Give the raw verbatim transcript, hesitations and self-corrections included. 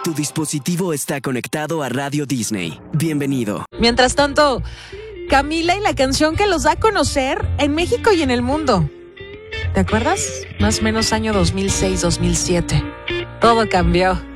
Tu dispositivo está conectado a Radio Disney. Bienvenido. Mientras tanto, Camila y la canción que los da a conocer en México y en el mundo. ¿Te acuerdas? Más o menos año dos mil seis, dos mil siete. Todo cambió.